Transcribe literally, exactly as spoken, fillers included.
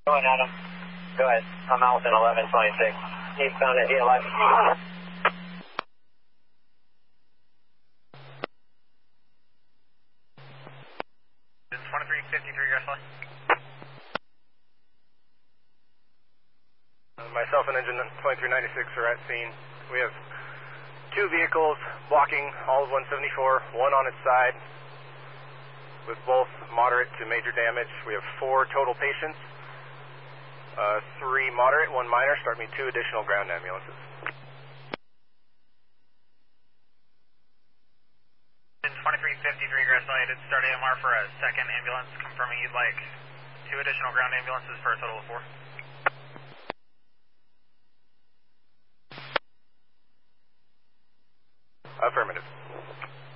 Go ahead, Adam. Go ahead. I'm out within eleven twenty-six. He's found it. He alive. twenty-three fifty-three, Grassley. Myself and engine twenty-three ninety-six are at scene. We have two vehicles blocking all of one seventy-four, one on its side with both moderate to major damage. We have four total patients, uh, three moderate, one minor. Start me two additional ground ambulances. twenty-three fifty-three, Grassley. I did start A M R for a second ambulance, confirming you'd like two additional ground ambulances for a total of four. Affirmative.